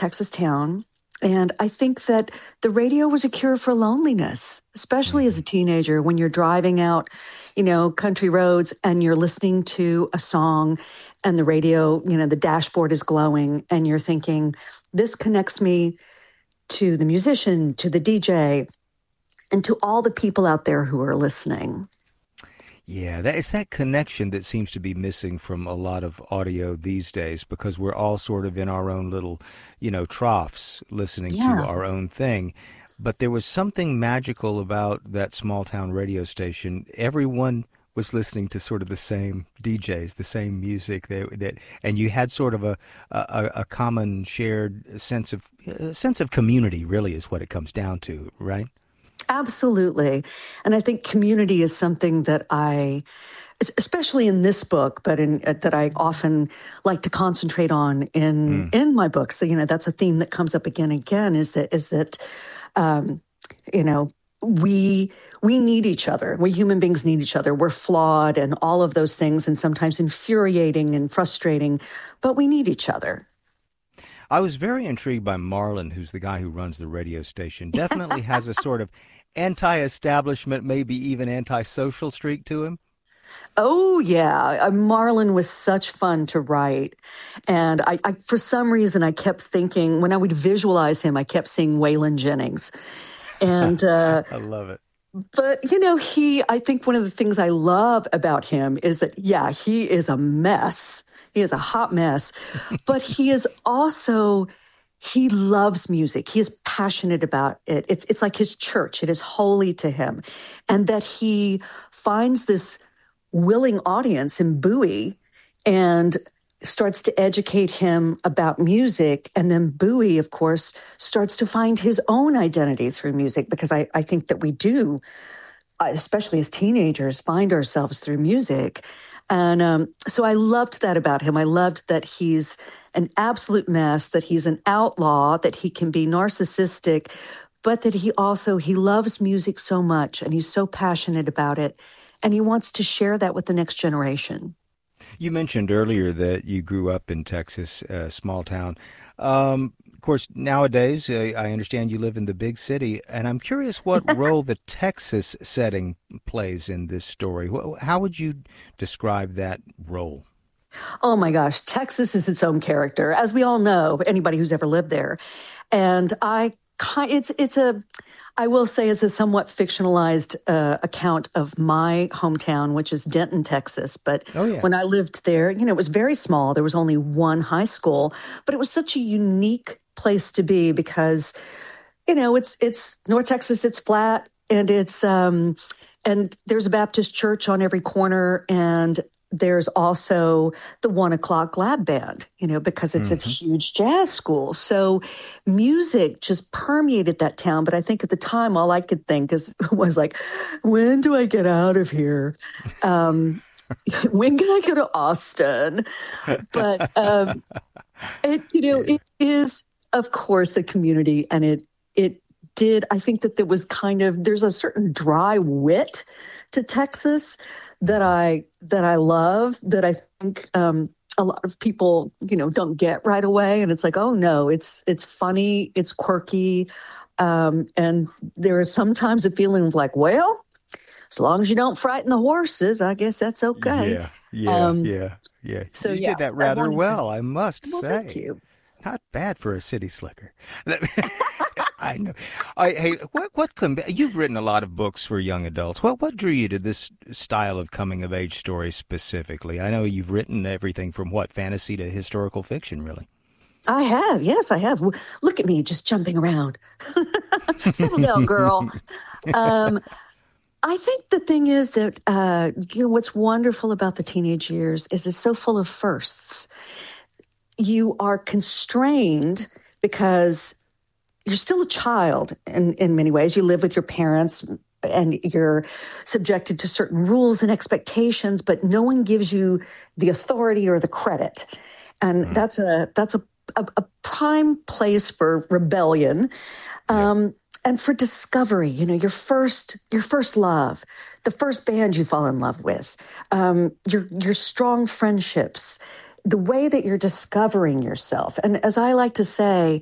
Texas town. And I think that the radio was a cure for loneliness, especially as a teenager when you're driving out, country roads and you're listening to a song and the radio, the dashboard is glowing and you're thinking, this connects me to the musician, to the DJ, and to all the people out there who are listening. Yeah, it's that connection that seems to be missing from a lot of audio these days because we're all sort of in our own little, troughs listening to our own thing. But there was something magical about that small town radio station. Everyone was listening to sort of the same DJs, the same music and you had sort of a common shared sense of community, really is what it comes down to, right? Absolutely. And I think community is something that especially in this book, but that I often like to concentrate on in my books. That's a theme that comes up again and again is that we need each other. We human beings need each other. We're flawed and all of those things and sometimes infuriating and frustrating, but we need each other. I was very intrigued by Marlon, who's the guy who runs the radio station. Definitely has a sort of anti-establishment, maybe even anti-social streak to him. Oh, yeah. Marlon was such fun to write. And I for some reason, I kept thinking, when I would visualize him, I kept seeing Waylon Jennings. And I love it. But, I think one of the things I love about him is that, he is a mess. He is a hot mess, but he loves music. He is passionate about it. It's like his church. It is holy to him. And that he finds this willing audience in Bowie and starts to educate him about music. And then Bowie, of course, starts to find his own identity through music, because I think that we do, especially as teenagers, find ourselves through music. And so I loved that about him. I loved that he's an absolute mess, that he's an outlaw, that he can be narcissistic, but that he loves music so much and he's so passionate about it. And he wants to share that with the next generation. You mentioned earlier that you grew up in Texas, a small town. Of course, nowadays, I understand you live in the big city, and I'm curious what role the Texas setting plays in this story. How would you describe that role? Oh my gosh, Texas is its own character, as we all know, anybody who's ever lived there. And I will say it's a somewhat fictionalized account of my hometown, which is Denton, Texas. But when I lived there, it was very small. There was only one high school, but it was such a unique place to be because, it's North Texas, it's flat, and and there's a Baptist church on every corner, and there's also the 1 o'clock lab band, because it's a huge jazz school. So music just permeated that town. But I think at the time, all I could think was like, when do I get out of here? When can I go to Austin? But, it is, of course, a community. And I think that there's a certain dry wit to Texas that I love, that I think a lot of people, don't get right away. And it's like, oh no, it's funny, it's quirky. And there is sometimes a feeling of like, well, as long as you don't frighten the horses, I guess that's okay. Yeah. So you did that rather well, I must say. Thank you. Not bad for a city slicker. I know. Hey, you've written a lot of books for young adults. What drew you to this style of coming of age stories specifically? I know you've written everything from fantasy to historical fiction, really. I have. Yes, I have. Look at me just jumping around. Settle down, girl. I think the thing is that, what's wonderful about the teenage years is it's so full of firsts. You are constrained because you're still a child in many ways. You live with your parents and you're subjected to certain rules and expectations, but no one gives you the authority or the credit. And that's a prime place for rebellion. And for discovery, your first love, the first band you fall in love with, your strong friendships, the way that you're discovering yourself. And as I like to say,